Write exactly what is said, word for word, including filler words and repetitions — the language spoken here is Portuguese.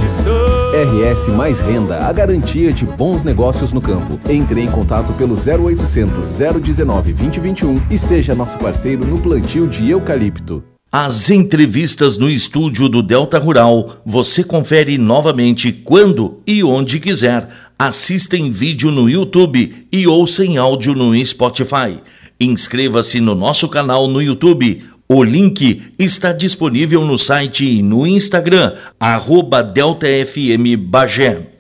R S Mais Renda, a garantia de bons negócios no campo. Entre em contato pelo zero oitocentos, zero dezenove, vinte, vinte e um e seja nosso parceiro no plantio de eucalipto. As entrevistas no estúdio do Delta Rural você confere novamente quando e onde quiser. Assista em vídeo no YouTube e ouça em áudio no Spotify. Inscreva-se no nosso canal no YouTube. O link está disponível no site e no Instagram, arroba Delta F M Bagé.